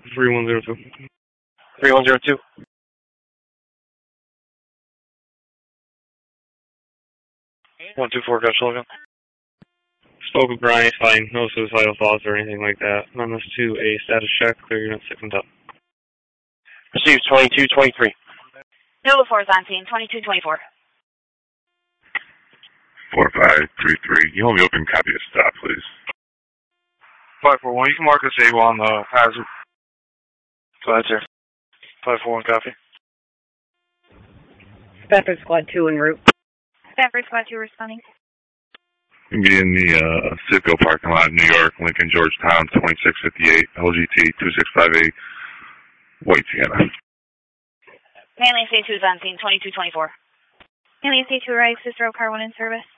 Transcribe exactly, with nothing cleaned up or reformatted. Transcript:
three one zero two. three one zero two. one two four, Coach Logan. Spoke with Brian, fine. No suicidal thoughts or anything like that. On this to a status check, clear unit six and top. Received twenty-two twenty-three. Nova four is on scene, twenty-two twenty-four. four five three three. You want me open copy of stop, please? five four one, you can mark us A on the hazard. Go ahead, sir. five four one, copy. Stafford Squad two en route. Stafford Squad two responding. You can be in the uh, Citgo parking lot in New York, Lincoln, Georgetown, twenty-six fifty-eight, L G T two six five eight, White Sienna. Manly S A two is on scene, twenty-two twenty-four. Manly S A two arrives, Cicero, car one in service.